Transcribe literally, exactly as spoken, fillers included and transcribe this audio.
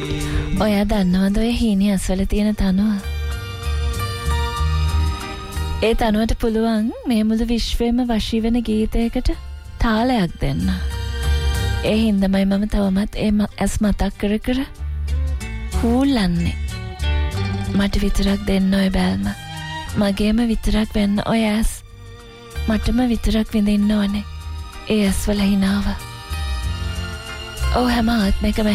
ඔයා දන්නවද ඔය හීනි ඇස්වල තියෙන තනුව? ඒ තනුවට පුළුවන් මේ මුළු විශ්වයම වශී වෙන ගීතයකට තාලයක් දෙන්න. ඒ හින්දාමයි මම තවමත් ඒ ඇස් මතක් කර කර හූල්ලන්නේ. මට විතරක් දෙන්න ඔය බැල්ම. මගේම විතරක් වෙන්න ඔය ඇස්. මටම විතරක් විඳින්න ඕනේ ඒ ඇස්වල හිනාව. ඔව් හැම ආත්මයකම